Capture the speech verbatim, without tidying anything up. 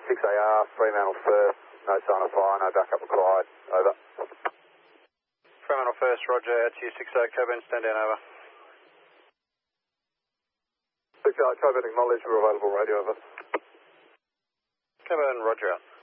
six A R, Fremantle first, no sign of fire, no backup required, over. Fremantle first, roger, out to you six A, Coburn, stand down, over. six A, Coburn acknowledged, we're available, radio, over. Coburn, roger out.